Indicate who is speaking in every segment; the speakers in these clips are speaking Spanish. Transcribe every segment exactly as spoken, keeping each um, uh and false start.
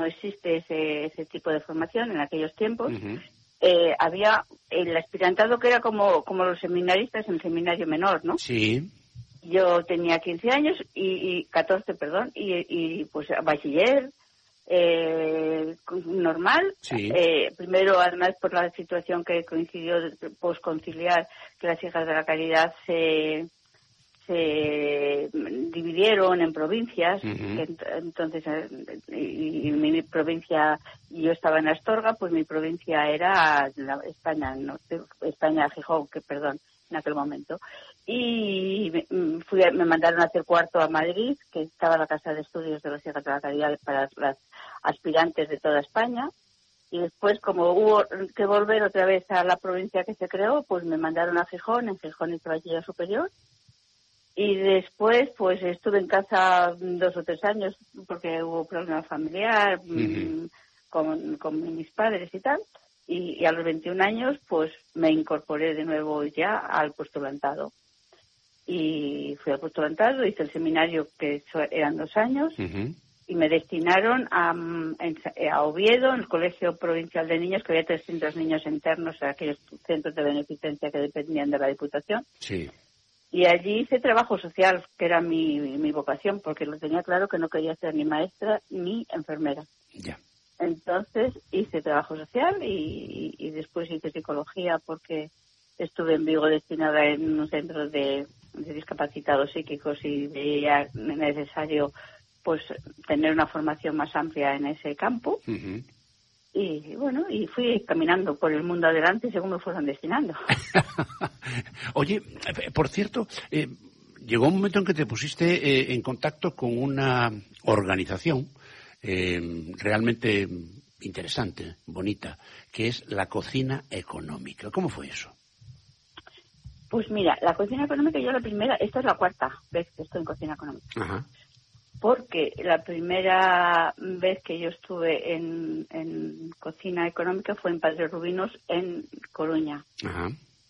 Speaker 1: no existe ese, ese tipo de formación en aquellos tiempos.
Speaker 2: Uh-huh.
Speaker 1: Eh, había el aspirantado que era como, como los seminaristas en seminario menor, ¿no?
Speaker 2: Sí.
Speaker 1: Yo tenía quince años y, y catorce, perdón, y, y pues bachiller, eh, normal.
Speaker 2: Sí.
Speaker 1: Eh, primero, además, por la situación que coincidió posconciliar, que las hijas de la caridad se... se dividieron en provincias.
Speaker 2: Uh-huh.
Speaker 1: que ent- entonces y, y mi, mi provincia, yo estaba en Astorga, pues mi provincia era la España, no, España, Gijón, que perdón, en aquel momento. Y me, fui, me mandaron a hacer cuarto a Madrid, que estaba la Casa de Estudios de las Hijas de la Caridad para las aspirantes de toda España. Y después, como hubo que volver otra vez a la provincia que se creó, pues me mandaron a Gijón. En Gijón hice bachiller superior. Y después, pues estuve en casa dos o tres años porque hubo problema familiar.
Speaker 2: Uh-huh.
Speaker 1: con, con mis padres y tal. Y, y a los veintiún años, pues me incorporé de nuevo ya al postulantado. Y fui al postulantado, hice el seminario que eran dos años.
Speaker 2: Uh-huh.
Speaker 1: Y me destinaron a, a Oviedo, en el Colegio Provincial de Niños, que había trescientos niños internos en aquellos centros de beneficencia que dependían de la Diputación.
Speaker 2: Sí.
Speaker 1: Y allí hice trabajo social, que era mi, mi vocación, porque lo tenía claro que no quería ser ni maestra ni enfermera.
Speaker 2: Ya.
Speaker 1: Entonces hice trabajo social y, y después hice psicología, porque estuve en Vigo destinada en un centro de, de discapacitados psíquicos y veía necesario pues tener una formación más amplia en ese campo.
Speaker 2: Uh-huh.
Speaker 1: Y bueno, y fui caminando por el mundo adelante según me fueron destinando.
Speaker 2: Oye, por cierto, eh, llegó un momento en que te pusiste eh, en contacto con una organización eh, realmente interesante, bonita, que es la Cocina Económica. ¿Cómo fue eso?
Speaker 1: Pues mira, la Cocina Económica, yo la primera, esta es la cuarta vez que estoy en Cocina Económica.
Speaker 2: Ajá.
Speaker 1: Porque la primera vez que yo estuve en, en Cocina Económica fue en Padre Rubinos, en Coruña.
Speaker 2: Ajá.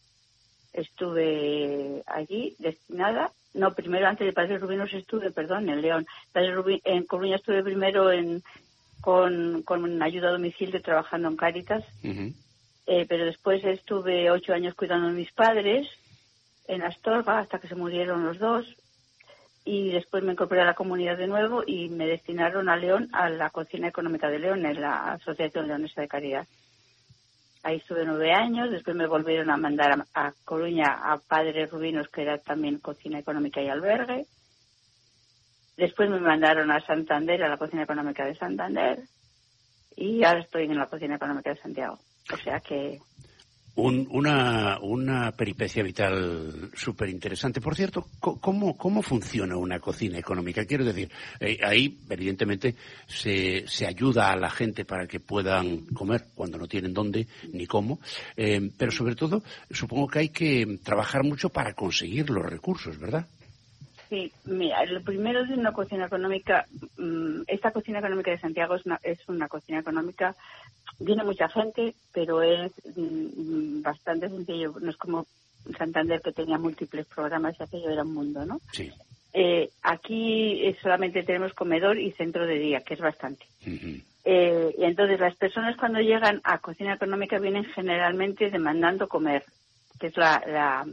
Speaker 1: Estuve allí destinada, no, primero antes de Padre Rubinos estuve, perdón, en León. Padre Rubí, en Coruña estuve primero en, con, con ayuda a domicilio trabajando en Cáritas,
Speaker 2: Uh-huh.
Speaker 1: eh, pero después estuve ocho años cuidando de mis padres en Astorga hasta que se murieron los dos. Y después me incorporé a la comunidad de nuevo y me destinaron a León, a la Cocina Económica de León, en la Asociación Leonesa de Caridad. Ahí estuve nueve años, después me volvieron a mandar a, a Coruña a Padre Rubinos, que era también Cocina Económica y Albergue. Después me mandaron a Santander, a la Cocina Económica de Santander. Y ahora estoy en la Cocina Económica de Santiago. O sea que...
Speaker 2: Un, una, una peripecia vital súper interesante. Por cierto, ¿cómo, ¿cómo funciona una cocina económica? Quiero decir, eh, ahí evidentemente se, se ayuda a la gente para que puedan comer cuando no tienen dónde ni cómo, eh, pero sobre todo supongo que hay que trabajar mucho para conseguir los recursos, ¿verdad?
Speaker 1: Sí, mira, lo primero de una cocina económica, esta Cocina Económica de Santiago es una, es una cocina económica, viene mucha gente, pero es bastante sencillo, no es como Santander, que tenía múltiples programas y aquello era un mundo, ¿no?
Speaker 2: Sí.
Speaker 1: Eh, aquí solamente tenemos comedor y centro de día, que es bastante.
Speaker 2: Uh-huh.
Speaker 1: Eh, y entonces las personas cuando llegan a cocina económica vienen generalmente demandando comer, que es la... la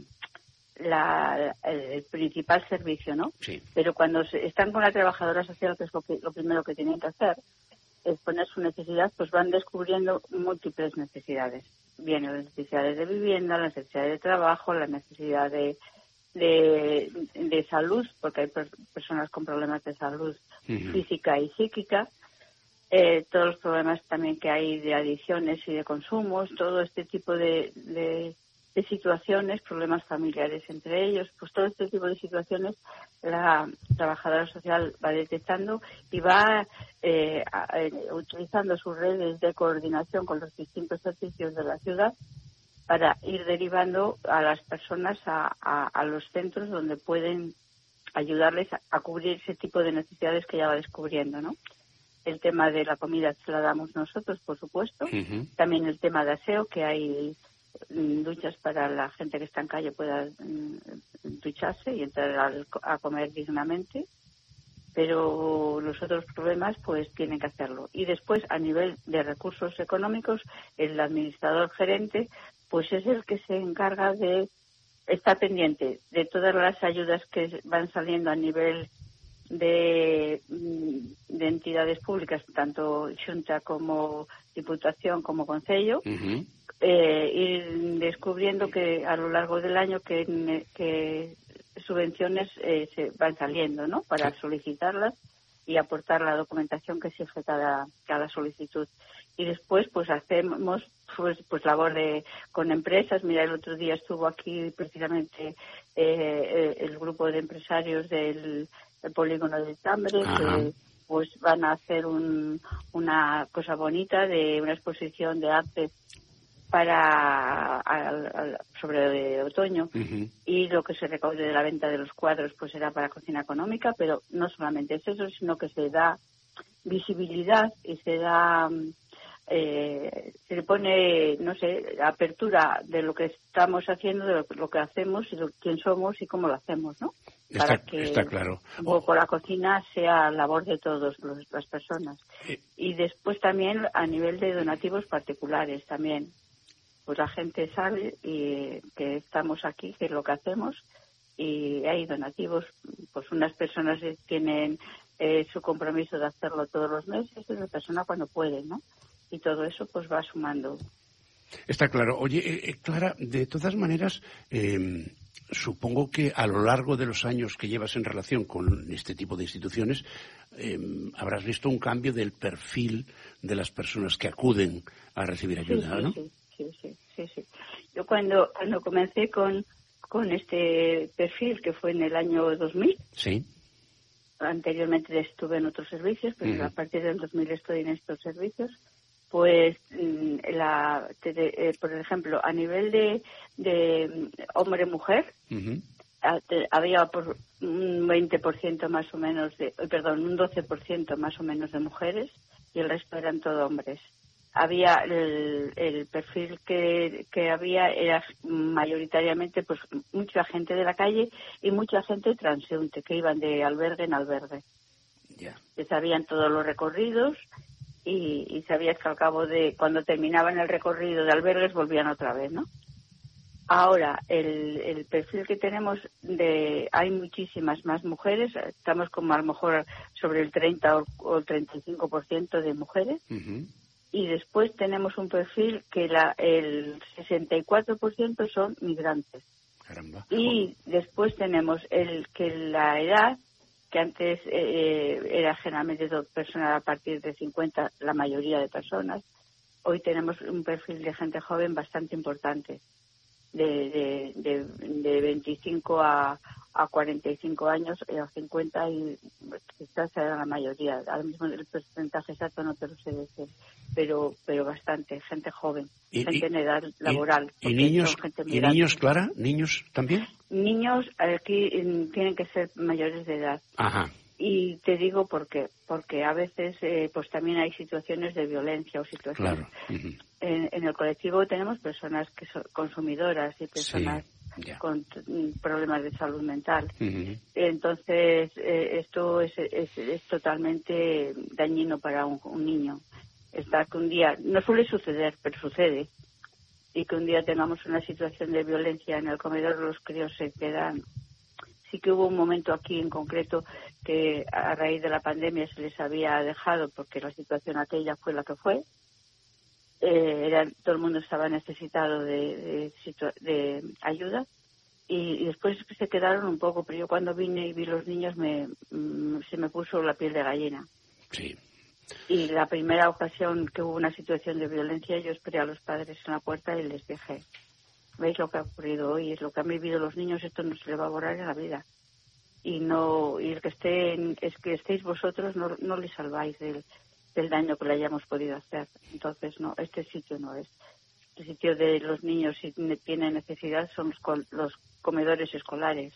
Speaker 1: La, el principal servicio, ¿no?
Speaker 2: Sí.
Speaker 1: Pero cuando se, están con la trabajadora social, que es lo, que, lo primero que tienen que hacer, es poner su necesidad, pues van descubriendo múltiples necesidades. Vienen las necesidades de vivienda, las necesidades de trabajo, la necesidad de, de, de salud, porque hay per, personas con problemas de salud uh-huh. física y psíquica, eh, todos los problemas también que hay de adicciones y de consumos, todo este tipo de... de de situaciones, problemas familiares entre ellos, pues todo este tipo de situaciones la trabajadora social va detectando y va eh, a, a, utilizando sus redes de coordinación con los distintos servicios de la ciudad para ir derivando a las personas a, a, a los centros donde pueden ayudarles a, a cubrir ese tipo de necesidades que ya va descubriendo, ¿no? El tema de la comida se la damos nosotros, por supuesto. Uh-huh. También el tema de aseo, que hay duchas para la gente que está en calle pueda mm, ducharse y entrar al, a comer dignamente. pero los otros problemas pues tienen que hacerlo. Y después, a nivel de recursos económicos, el administrador gerente pues es el que se encarga de estar pendiente de todas las ayudas que van saliendo a nivel de, de entidades públicas, tanto Xunta como Diputación como Concello, uh-huh. eh, ir descubriendo que a lo largo del año que, que subvenciones eh, se van saliendo, ¿no? Para solicitarlas y aportar la documentación que exige cada, cada solicitud. Y después, pues hacemos pues, pues labor de con empresas. Mira, el otro día estuvo aquí precisamente eh, el grupo de empresarios del, del polígono de Tambre, que pues van a hacer un, una cosa bonita de una exposición de arte para a, a, sobre de otoño, uh-huh. y lo que se recaude de la venta de los cuadros pues será para cocina económica, pero no solamente es eso, sino que se da visibilidad y se da eh, se le pone, no sé, apertura de lo que estamos haciendo, de lo, lo que hacemos y lo, quién somos y cómo lo hacemos, ¿no?
Speaker 2: Está,
Speaker 1: para que
Speaker 2: está claro.
Speaker 1: un poco la cocina sea labor de todas las personas. Sí. Y después también a nivel de donativos particulares también. Pues la gente sabe y que estamos aquí, que es lo que hacemos, y hay donativos. Pues unas personas tienen eh, su compromiso de hacerlo todos los meses y otra persona cuando puede, ¿no? Y todo eso pues va sumando.
Speaker 2: Está claro. Oye, eh, Clara, de todas maneras, eh, supongo que a lo largo de los años que llevas en relación con este tipo de instituciones, eh, habrás visto un cambio del perfil de las personas que acuden a recibir ayuda,
Speaker 1: sí, sí,
Speaker 2: ¿no?
Speaker 1: Sí. Sí, sí, sí, sí. Yo cuando cuando comencé con, con este perfil, que fue en el año dos mil,
Speaker 2: sí.
Speaker 1: Anteriormente estuve en otros servicios, pero uh-huh. a partir del dos mil estoy en estos servicios, pues, la, te, eh, por ejemplo, a nivel de, de hombre-mujer, uh-huh. había por un veinte por ciento más o menos, de, perdón, un doce por ciento más o menos de mujeres y el resto eran todo hombres. Había el, el perfil que, que había era mayoritariamente pues mucha gente de la calle y mucha gente transeúnte que iban de albergue en albergue.
Speaker 2: Yeah.
Speaker 1: Que sabían todos los recorridos y, y sabías que al cabo de cuando terminaban el recorrido de albergues volvían otra vez, ¿no? Ahora el, el perfil que tenemos de hay muchísimas más mujeres, estamos como a lo mejor sobre el treinta o el treinta y cinco por ciento de mujeres. Uh-huh. Y después tenemos un perfil que la, el sesenta y cuatro por ciento son migrantes.
Speaker 2: Caramba.
Speaker 1: Y después tenemos el que la edad, que antes eh, era generalmente personas a partir de cincuenta, la mayoría de personas, hoy tenemos un perfil de gente joven bastante importante, de, de, de, de veinticinco a, a cuarenta y cinco años, a cincuenta y quizás era la mayoría. Ahora mismo el porcentaje exacto no te lo sé decir. Pero pero bastante, gente joven, y, gente y, en edad laboral.
Speaker 2: ¿Y, y niños, ¿y niños, Clara? ¿Niños también?
Speaker 1: Niños aquí tienen que ser mayores de edad.
Speaker 2: Ajá.
Speaker 1: Y te digo por qué. Porque a veces eh, pues también hay situaciones de violencia o situaciones.
Speaker 2: Claro. Uh-huh.
Speaker 1: En, en el colectivo tenemos personas que son consumidoras y personas
Speaker 2: sí, yeah.
Speaker 1: con problemas de salud mental.
Speaker 2: Uh-huh.
Speaker 1: Entonces, eh, esto es, es, es totalmente dañino para un, un niño. Estar que un día, no suele suceder, pero sucede, y que un día tengamos una situación de violencia en el comedor, los críos se quedan. Sí que hubo un momento aquí en concreto que a raíz de la pandemia se les había dejado, porque la situación aquella fue la que fue. Eh, era, todo el mundo estaba necesitado de, de, situa- de ayuda, y, y después se quedaron un poco, pero yo cuando vine y vi los niños me, mm, se me puso la piel de gallina.
Speaker 2: Sí.
Speaker 1: Y la primera ocasión que hubo una situación de violencia, yo esperé a los padres en la puerta y les dije, veis lo que ha ocurrido hoy, es lo que han vivido los niños, esto no se le va a borrar en la vida. Y no y el que estén, es que estéis vosotros no, no le salváis del, del daño que le hayamos podido hacer. Entonces, no, este sitio no es. El sitio de los niños, si tienen necesidad, son los, los comedores escolares,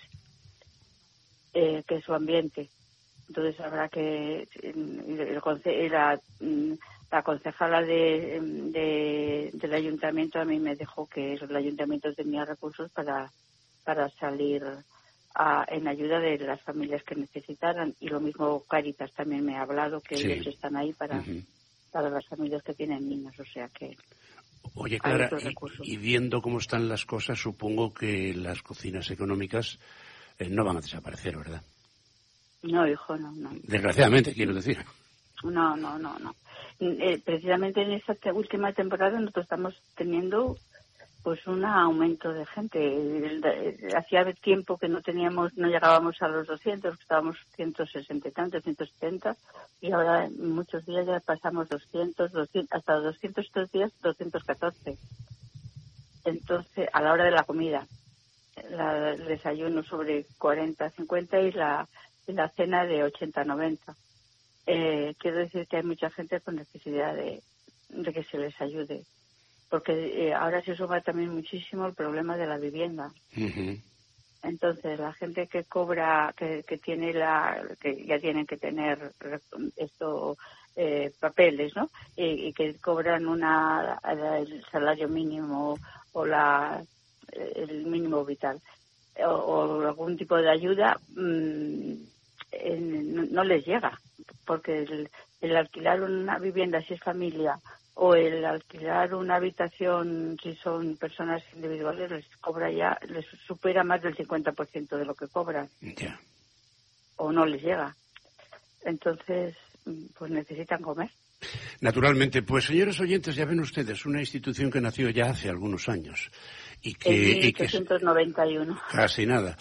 Speaker 1: eh, que es su ambiente. Entonces habrá que el, el, la, la concejala de, de, del ayuntamiento a mí me dejó que los ayuntamientos tenían recursos para para salir a, en ayuda de las familias que necesitaran. Y lo mismo Cáritas también me ha hablado, que sí. ellos están ahí para, uh-huh. para las familias que tienen niños, o sea que...
Speaker 2: Oye, Clara, y, y viendo cómo están las cosas, supongo que las cocinas económicas eh, no van a desaparecer, ¿verdad?
Speaker 1: No, hijo, no, no.
Speaker 2: Desgraciadamente, quiero decir.
Speaker 1: No, no, no, no. Eh, precisamente en esta última temporada nosotros estamos teniendo pues un aumento de gente. Hacía tiempo que no teníamos, no llegábamos a los doscientos, estábamos ciento sesenta y tantos, ciento setenta, y ahora en muchos días ya pasamos doscientos, doscientos, hasta doscientos estos días, doscientos catorce. Entonces, a la hora de la comida, la, el desayuno sobre cuarenta, cincuenta y la, y la cena de ochenta, noventa. Eh, quiero decir que hay mucha gente con necesidad de, de que se les ayude, porque eh, ahora se suma también muchísimo el problema de la vivienda. Uh-huh. Entonces, la gente que cobra, que, que tiene la, que ya tienen que tener esto, eh, papeles, ¿no? Y, y que cobran una, el salario mínimo o la, el mínimo vital o, o algún tipo de ayuda, mmm, no, no les llega. Porque el, el alquilar una vivienda si es familia o el alquilar una habitación si son personas individuales les cobra ya, les supera más del cincuenta por ciento de lo que cobran.
Speaker 2: Yeah.
Speaker 1: O no les llega. Entonces, pues necesitan comer.
Speaker 2: Naturalmente, pues señores oyentes, ya ven ustedes, una institución que nació ya hace algunos años y que...
Speaker 1: En mil ochocientos noventa y uno.
Speaker 2: Y que, casi nada.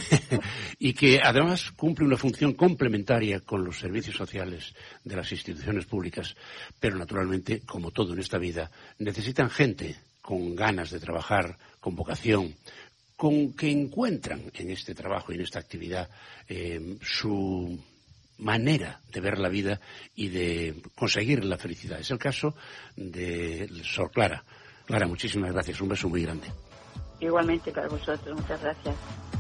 Speaker 2: Y que además cumple una función complementaria con los servicios sociales de las instituciones públicas, pero naturalmente, como todo en esta vida, necesitan gente con ganas de trabajar, con vocación, con que encuentran en este trabajo y en esta actividad eh, su manera de ver la vida y de conseguir la felicidad. Es el caso de Sor Clara. Clara, muchísimas gracias. Un beso muy grande.
Speaker 1: Igualmente para vosotros. Muchas gracias.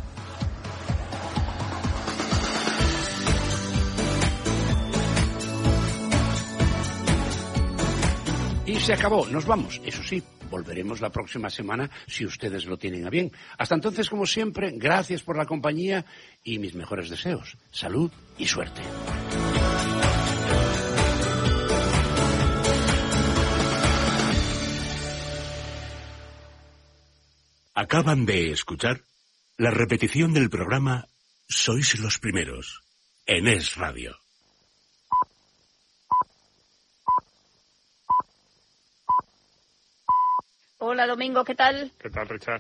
Speaker 2: Y se acabó. Nos vamos. Eso sí, volveremos la próxima semana si ustedes lo tienen a bien. Hasta entonces, como siempre, gracias por la compañía y mis mejores deseos. Salud y suerte.
Speaker 3: Acaban de escuchar la repetición del programa Sois los Primeros, en Es Radio.
Speaker 4: Hola, Domingo, ¿qué tal?
Speaker 5: ¿Qué tal, Richard?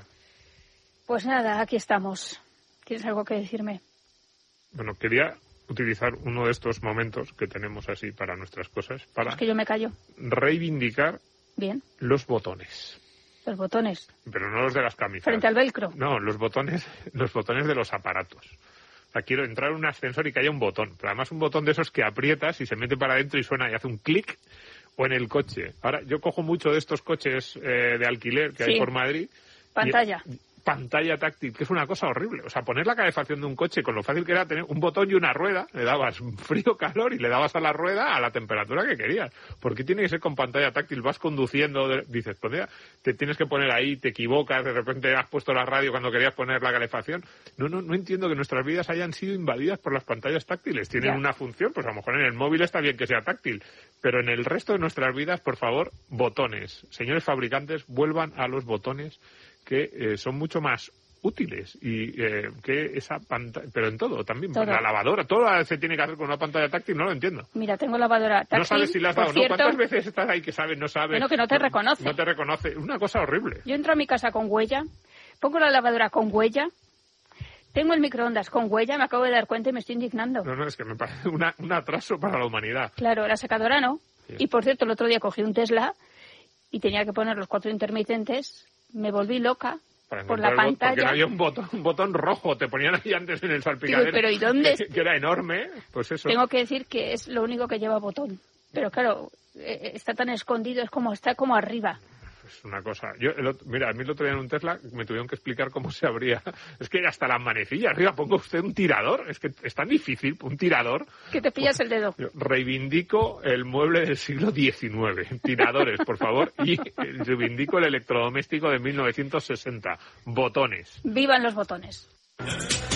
Speaker 4: Pues nada, aquí estamos. ¿Tienes algo que decirme?
Speaker 5: Bueno, quería utilizar uno de estos momentos que tenemos así para nuestras cosas para...
Speaker 4: Es que yo me callo.
Speaker 5: Reivindicar
Speaker 4: Bien.
Speaker 5: Los botones.
Speaker 4: Los botones.
Speaker 5: Pero no los de las camisas.
Speaker 4: Frente al velcro.
Speaker 5: No, los botones, los botones de los aparatos. O sea, quiero entrar en un ascensor y que haya un botón. Pero además un botón de esos que aprietas y se mete para adentro y suena y hace un clic. O en el coche. Ahora, yo cojo mucho de estos coches eh, de alquiler que sí. hay por Madrid.
Speaker 4: Pantalla.
Speaker 5: Y, pantalla táctil, que es una cosa horrible. O sea, poner la calefacción de un coche con lo fácil que era tener un botón y una rueda, le dabas frío, calor y le dabas a la rueda a la temperatura que querías. ¿Por qué tiene que ser con pantalla táctil? Vas conduciendo, de, dices, pues mira, te tienes que poner ahí, te equivocas, de repente has puesto la radio cuando querías poner la calefacción. No, no, no entiendo que nuestras vidas hayan sido invadidas por las pantallas táctiles. Tienen yeah. una función, pues a lo mejor en el móvil está bien que sea táctil, pero en el resto de nuestras vidas, por favor, botones. Señores fabricantes, vuelvan a los botones que eh, son mucho más útiles y eh, que esa pantalla, pero en todo también, todo. La lavadora, todo se tiene que hacer con una pantalla táctil, no lo entiendo.
Speaker 4: Mira, tengo lavadora táctil.
Speaker 5: No sabes si la has dado, ¿no? ¿Cuántas veces estás ahí que sabes, no sabes?
Speaker 4: Bueno, que no te
Speaker 5: no,
Speaker 4: reconoce.
Speaker 5: No te reconoce, una cosa horrible.
Speaker 4: Yo entro a mi casa con huella, pongo la lavadora con huella, tengo el microondas con huella, me acabo de dar cuenta y me estoy indignando.
Speaker 5: No, no, es que me parece una, un atraso para la humanidad.
Speaker 4: Claro, la secadora no. Sí. Y por cierto, el otro día cogí un Tesla y tenía que poner los cuatro intermitentes, me volví loca. Por la pantalla.
Speaker 5: Porque no había un botón, un botón rojo, te ponían ahí antes en el salpicadero.
Speaker 4: Pero ¿y dónde?
Speaker 5: Que, que era enorme, pues eso.
Speaker 4: Tengo que decir que es lo único que lleva botón. Pero claro, está tan escondido, es como está como arriba.
Speaker 5: Es una cosa. Yo, el otro, mira, a mí el otro día en un Tesla me tuvieron que explicar cómo se abría. Es que hasta la manecilla arriba ponga usted un tirador. Es que es tan difícil, un tirador.
Speaker 4: Que te pillas el dedo.
Speaker 5: Yo reivindico el mueble del siglo diecinueve. Tiradores, por favor. Y reivindico el electrodoméstico de mil novecientos sesenta. Botones.
Speaker 4: ¡Vivan los botones!